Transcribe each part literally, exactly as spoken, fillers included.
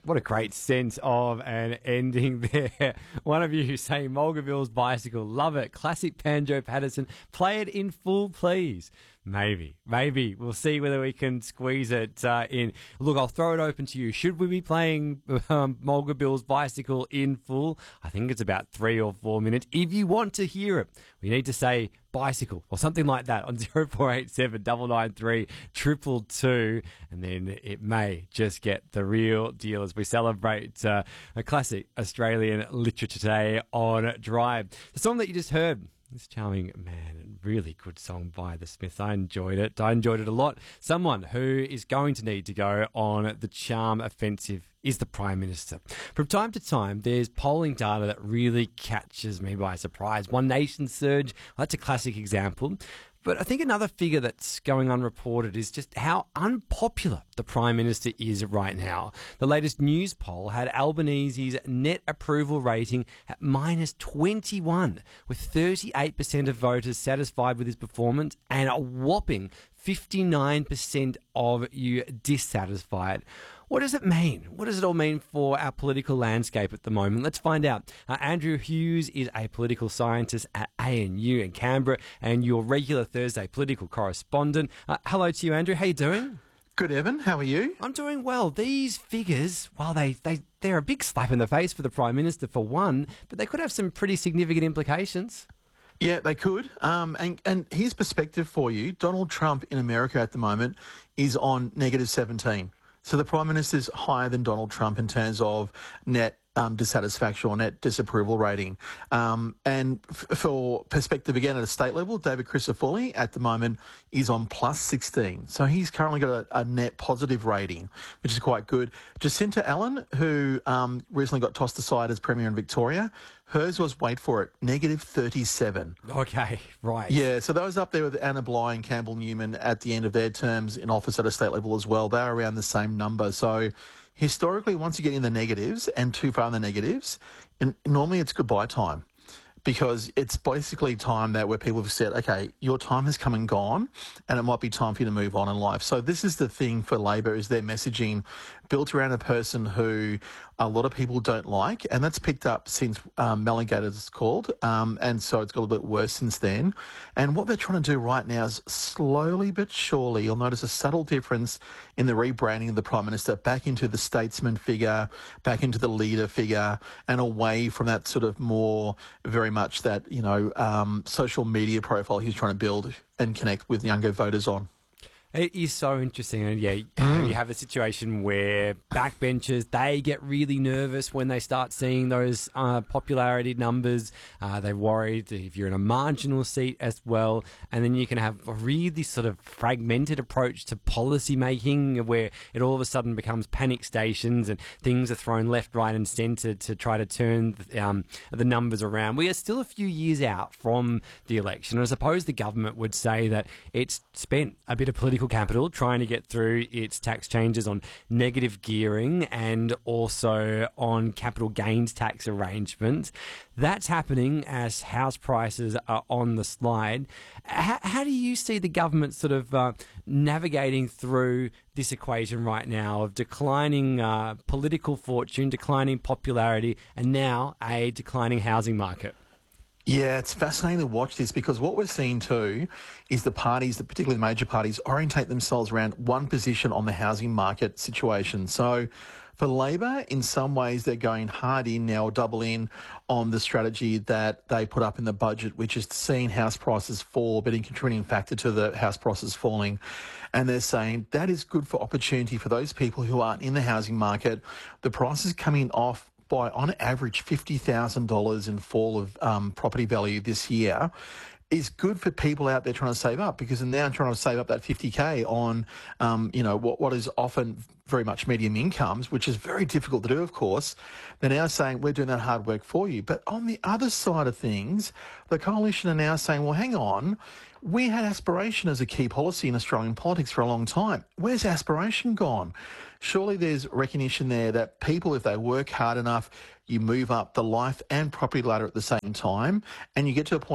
What a great sense of an ending there. One of you saying Mulgaville's Bicycle, love it. Classic Banjo Patterson. Play it in full, please. Maybe, maybe. We'll see whether we can squeeze it uh, in. Look, I'll throw it open to you. Should we be playing um, Mulgaville's Bicycle in full? I think it's about three or four minutes. If you want to hear it, we need to say bicycle or something like that on zero four eight seven nine nine three two two two, and then it may just get the real deal as we celebrate uh, a classic Australian literature today on Drive. The song that you just heard, this charming, man, really good song by The Smiths. I enjoyed it. I enjoyed it a lot. Someone who is going to need to go on the charm offensive is the Prime Minister. From time to time, there's polling data that really catches me by surprise. One Nation surge, that's a classic example. But I think another figure that's going unreported is just how unpopular the Prime Minister is right now. The latest news poll had Albanese's net approval rating at minus twenty-one, with thirty-eight percent of voters satisfied with his performance and a whopping fifty-nine percent of you dissatisfied. What does it mean? What does it all mean for our political landscape at the moment? Let's find out. Uh, Andrew Hughes is a political scientist at A N U in Canberra and your regular Thursday political correspondent. Uh, hello to you, Andrew. How you doing? Good, Evan. How are you? I'm doing well. These figures, while they, they, they're a big slap in the face for the Prime Minister for one, but they could have some pretty significant implications. Yeah, they could. Um, and, and here's perspective for you. Donald Trump in America at the moment is on negative seventeen. So the Prime Minister's higher than Donald Trump in terms of net um, dissatisfaction or net disapproval rating. Um, and f- for perspective again at a state level, David Crisafulli at the moment is on plus sixteen. So he's currently got a, a net positive rating, which is quite good. Jacinta Allen, who um, recently got tossed aside as Premier in Victoria, hers was, wait for it, negative thirty-seven. Okay, right. Yeah, so those up there with Anna Bligh and Campbell Newman at the end of their terms in office at a state level as well, they're around the same number. So historically, once you get in the negatives and too far in the negatives, and normally it's goodbye time. Because it's basically time that where people have said, okay, your time has come and gone, and it might be time for you to move on in life. So this is the thing for Labor, is their messaging built around a person who a lot of people don't like, and that's picked up since um, Melangate is called, um, and so it's got a little bit worse since then. And what they're trying to do right now is slowly but surely, you'll notice a subtle difference in the rebranding of the Prime Minister back into the statesman figure, back into the leader figure, and away from that sort of more very much that, you know, um, social media profile he's trying to build and connect with younger voters on. It is so interesting. And yeah, mm. you have a situation where backbenchers, they get really nervous when they start seeing those uh, popularity numbers. Uh, they're worried if you're in a marginal seat as well. And then you can have a really sort of fragmented approach to policy making where it all of a sudden becomes panic stations and things are thrown left, right and centre to try to turn the, um, the numbers around. We are still a few years out from the election. And I suppose the government would say that it's spent a bit of political capital trying to get through its tax changes on negative gearing and also on capital gains tax arrangements. That's happening as house prices are on the slide. How, how do you see the government sort of uh, navigating through this equation right now of declining uh, political fortune, declining popularity, and now a declining housing market? Yeah, it's fascinating to watch this because what we're seeing too is the parties, particularly the major parties, orientate themselves around one position on the housing market situation. So for Labor, in some ways, they're going hard in now, double in on the strategy that they put up in the budget, which is seeing house prices fall, but a contributing factor to the house prices falling. And they're saying that is good for opportunity for those people who aren't in the housing market. The prices coming off by, on average, fifty thousand dollars in fall of um, property value this year is good for people out there trying to save up, because they're now trying to save up that fifty K on, um, you know, what, what is often very much medium incomes, which is very difficult to do, of course. They're now saying, we're doing that hard work for you. But on the other side of things, the coalition are now saying, well, hang on, we had aspiration as a key policy in Australian politics for a long time. Where's aspiration gone? Surely there's recognition there that people, if they work hard enough, you move up the life and property ladder at the same time, and you get to a point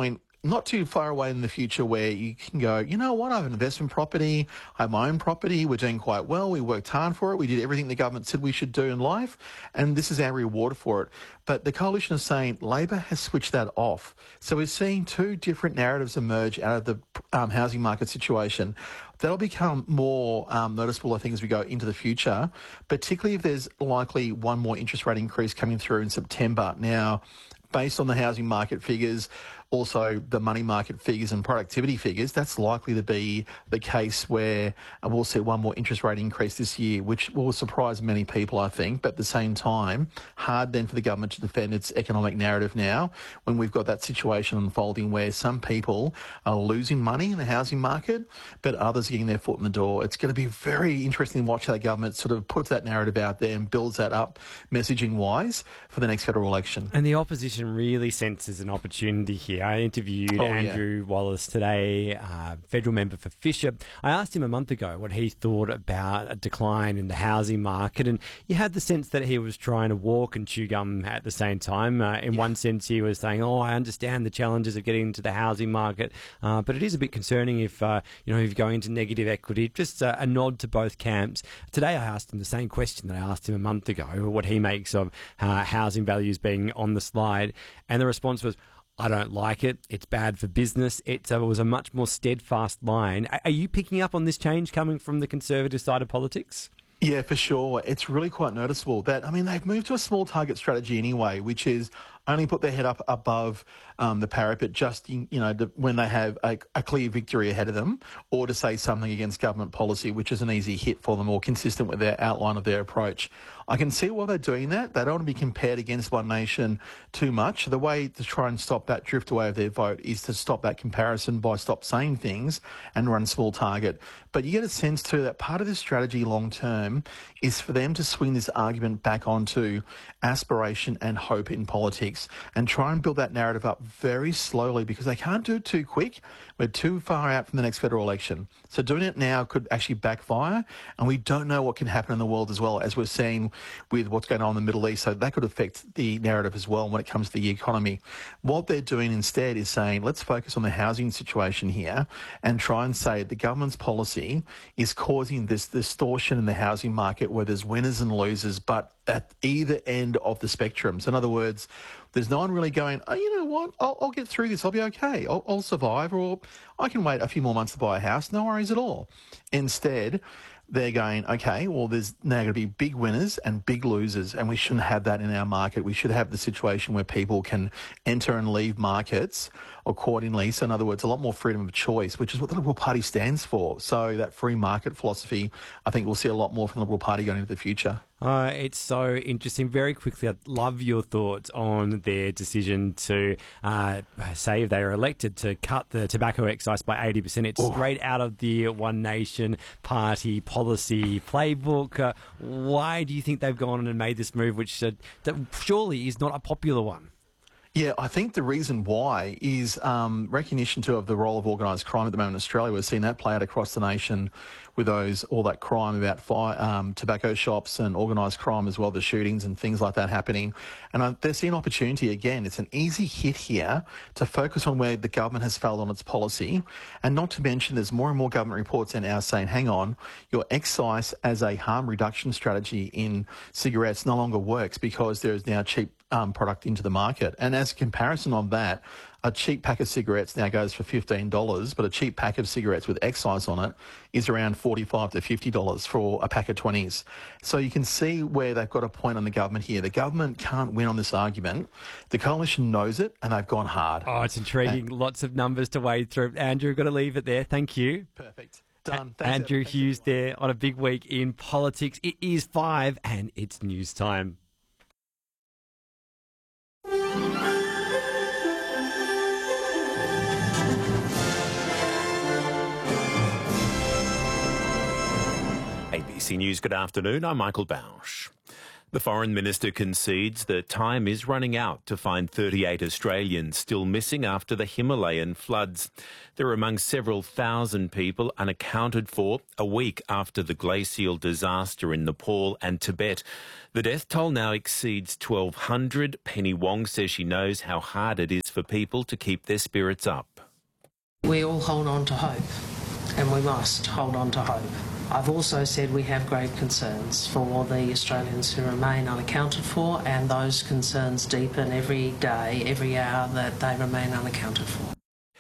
not too far away in the future where you can go, you know what, I have an investment property, I have my own property, we're doing quite well, we worked hard for it, we did everything the government said we should do in life, and this is our reward for it. But the coalition is saying Labor has switched that off. So we're seeing two different narratives emerge out of the um, housing market situation. That'll become more um, noticeable, I think, as we go into the future, particularly if there's likely one more interest rate increase coming through in September. Now, based on the housing market figures, also the money market figures and productivity figures, that's likely to be the case where we'll see one more interest rate increase this year, which will surprise many people, I think. But at the same time, hard then for the government to defend its economic narrative now when we've got that situation unfolding where some people are losing money in the housing market, but others are getting their foot in the door. It's going to be very interesting to watch how the government sort of puts that narrative out there and builds that up messaging-wise for the next federal election. And the opposition really senses an opportunity here. I interviewed oh, Andrew yeah. Wallace today, uh, federal member for Fisher. I asked him a month ago what he thought about a decline in the housing market, and you had the sense that he was trying to walk and chew gum at the same time. Uh, in yeah. one sense, he was saying, oh, I understand the challenges of getting into the housing market, uh, but it is a bit concerning if, uh, you know, if you're going into negative equity. Just uh, a nod to both camps. Today, I asked him the same question that I asked him a month ago, what he makes of uh, housing values being on the slide, and the response was, I don't like it. It's bad for business. It's, uh, it was a much more steadfast line. Are you picking up on this change coming from the Conservative side of politics? Yeah, for sure. It's really quite noticeable that, I mean, they've moved to a small target strategy anyway, which is only put their head up above um, the parapet just, you know, the, when they have a, a clear victory ahead of them, or to say something against government policy, which is an easy hit for them or consistent with their outline of their approach. I can see why they're doing that. They don't want to be compared against One Nation too much. The way to try and stop that drift away of their vote is to stop that comparison by stop saying things and run small target. But you get a sense too that part of this strategy long term is for them to swing this argument back onto aspiration and hope in politics and try and build that narrative up very slowly, because they can't do it too quick. We're too far out from the next federal election. So doing it now could actually backfire, and we don't know what can happen in the world as well, as we're seeing with what's going on in the Middle East. So that could affect the narrative as well when it comes to the economy. What they're doing instead is saying, let's focus on the housing situation here and try and say the government's policy is causing this distortion in the housing market where there's winners and losers, but at either end of the spectrum. So in other words, there's no one really going, oh, you know what, I'll, I'll get through this, I'll be okay, I'll, I'll survive, or I can wait a few more months to buy a house, no worries at all. Instead, they're going, okay, well, there's now going to be big winners and big losers, and we shouldn't have that in our market. We should have the situation where people can enter and leave markets accordingly. So in other words, a lot more freedom of choice, which is what the Liberal Party stands for. So that free market philosophy, I think we'll see a lot more from the Liberal Party going into the future. Uh, it's so interesting. Very quickly, I'd love your thoughts on their decision to uh, say if they are elected to cut the tobacco excise by eighty percent. It's oh. straight out of the One Nation Party policy playbook. Uh, why do you think they've gone on and made this move, which uh, that surely is not a popular one? Yeah, I think the reason why is um, recognition too of the role of organised crime at the moment in Australia. We're seeing that play out across the nation with those all that crime about fire, um, tobacco shops and organised crime as well, the shootings and things like that happening. And uh, they're seeing opportunity again. It's an easy hit here to focus on where the government has failed on its policy, and not to mention there's more and more government reports now saying, hang on, your excise as a harm reduction strategy in cigarettes no longer works because there is now cheap Um, product into the market. And as a comparison of that, a cheap pack of cigarettes now goes for fifteen dollars, but a cheap pack of cigarettes with excise on it is around forty-five to fifty dollars for a pack of twenties. So you can see where they've got a point on the government here. The government can't win on this argument. The coalition knows it, and they've gone hard. Oh, it's intriguing. And lots of numbers to wade through. Andrew, got to leave it there. Thank you. Perfect. Done. A- Andrew Thanks, Hughes everyone. There on a big week in politics. It is five, and it's news time. A B C News, good afternoon. I'm Michael Bausch. The Foreign Minister concedes that time is running out to find thirty-eight Australians still missing after the Himalayan floods. They're among several thousand people unaccounted for a week after the glacial disaster in Nepal and Tibet. The death toll now exceeds twelve hundred. Penny Wong says she knows how hard it is for people to keep their spirits up. We all hold on to hope, and we must hold on to hope. I've also said we have grave concerns for the Australians who remain unaccounted for, and those concerns deepen every day, every hour that they remain unaccounted for.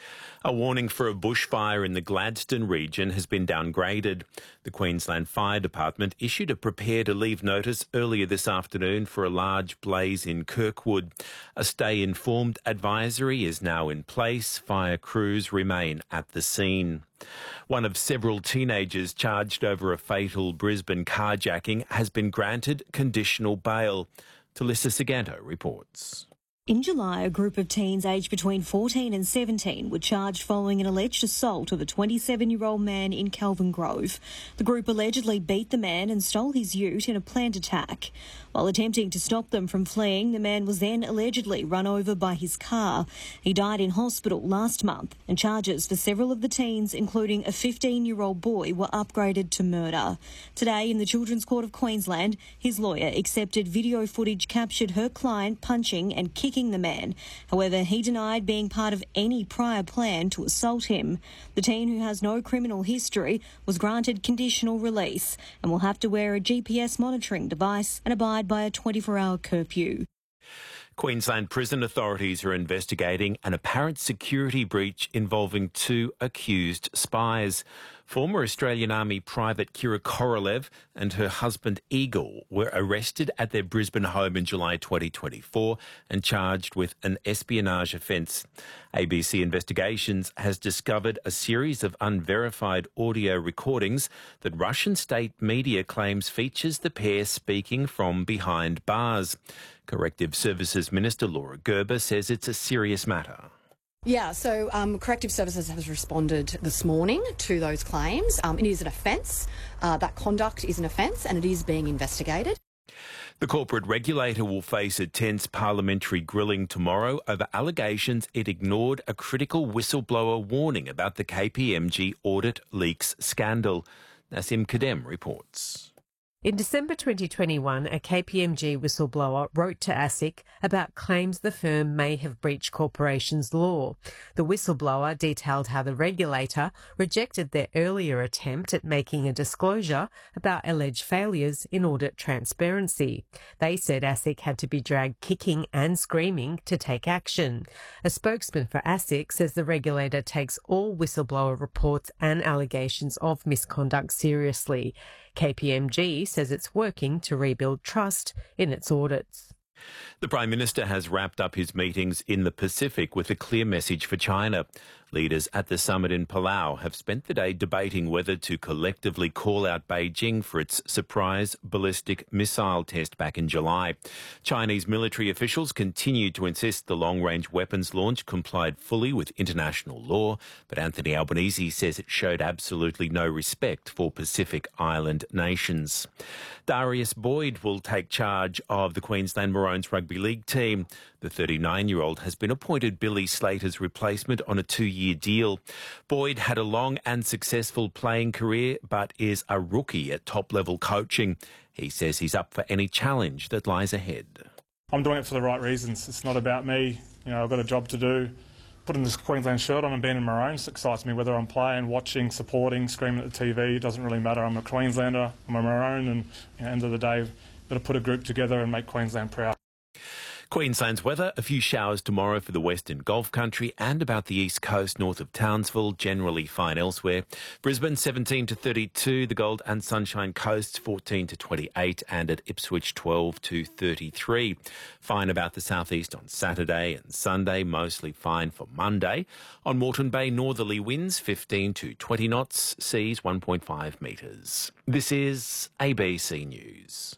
A warning for a bushfire in the Gladstone region has been downgraded. The Queensland Fire Department issued a prepare to leave notice earlier this afternoon for a large blaze in Kirkwood. A stay informed advisory is now in place. Fire crews remain at the scene. One of several teenagers charged over a fatal Brisbane carjacking has been granted conditional bail. Talissa Saganto reports. In July, a group of teens aged between fourteen and seventeen were charged following an alleged assault of a twenty-seven-year-old man in Kelvin Grove. The group allegedly beat the man and stole his ute in a planned attack. While attempting to stop them from fleeing, the man was then allegedly run over by his car. He died in hospital last month, and charges for several of the teens, including a fifteen-year-old boy, were upgraded to murder. Today, in the Children's Court of Queensland, his lawyer accepted video footage captured her client punching and kicking the man. However, he denied being part of any prior plan to assault him. The teen, who has no criminal history, was granted conditional release and will have to wear a G P S monitoring device and abide by a twenty-four hour curfew. Queensland prison authorities are investigating an apparent security breach involving two accused spies. Former Australian Army Private Kira Korolev and her husband Igor were arrested at their Brisbane home in July twenty twenty-four and charged with an espionage offence. A B C Investigations has discovered a series of unverified audio recordings that Russian state media claims features the pair speaking from behind bars. Corrective Services Minister Laura Gerber says it's a serious matter. Yeah, so um, Corrective Services has responded this morning to those claims. Um, it is an offence. Uh, that conduct is an offence and it is being investigated. The corporate regulator will face a tense parliamentary grilling tomorrow over allegations it ignored a critical whistleblower warning about the K P M G audit leaks scandal. Nassim Kadem reports. In December twenty twenty-one, a K P M G whistleblower wrote to ASIC about claims the firm may have breached corporations law. The whistleblower detailed how the regulator rejected their earlier attempt at making a disclosure about alleged failures in audit transparency. They said ASIC had to be dragged kicking and screaming to take action. A spokesman for ASIC says the regulator takes all whistleblower reports and allegations of misconduct seriously. K P M G says it's working to rebuild trust in its audits. The Prime Minister has wrapped up his meetings in the Pacific with a clear message for China. Leaders at the summit in Palau have spent the day debating whether to collectively call out Beijing for its surprise ballistic missile test back in July. Chinese military officials continue to insist the long-range weapons launch complied fully with international law, but Anthony Albanese says it showed absolutely no respect for Pacific Island nations. Darius Boyd will take charge of the Queensland Maroons rugby league team. The thirty-nine-year-old has been appointed Billy Slater's replacement on a two-year deal. Boyd had a long and successful playing career, but is a rookie at top-level coaching. He says he's up for any challenge that lies ahead. I'm doing it for the right reasons. It's not about me. You know, I've got a job to do. Putting this Queensland shirt on and being in Maroons excites me. Whether I'm playing, watching, supporting, screaming at the T V, it doesn't really matter. I'm a Queenslander, I'm a Maroon, and at the end of the day, I've got to put a group together and make Queensland proud. Queensland's weather, a few showers tomorrow for the Western Gulf Country and about the east coast north of Townsville, generally fine elsewhere. Brisbane seventeen to thirty-two, the Gold and Sunshine Coast fourteen to twenty-eight, and at Ipswich twelve to thirty-three. Fine about the southeast on Saturday and Sunday, mostly fine for Monday. On Moreton Bay, northerly winds fifteen to twenty knots, seas one point five metres. This is A B C News.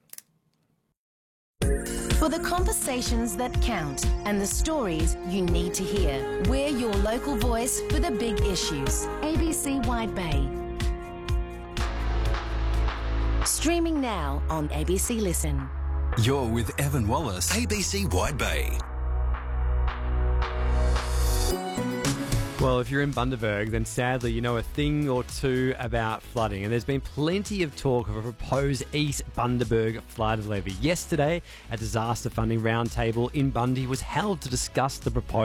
For the conversations that count and the stories you need to hear, we're your local voice for the big issues. A B C Wide Bay. Streaming now on A B C Listen. You're with Evan Wallace, A B C Wide Bay. Well, if you're in Bundaberg, then sadly you know a thing or two about flooding. And there's been plenty of talk of a proposed East Bundaberg flood levy. Yesterday, a disaster funding roundtable in Bundy was held to discuss the proposal.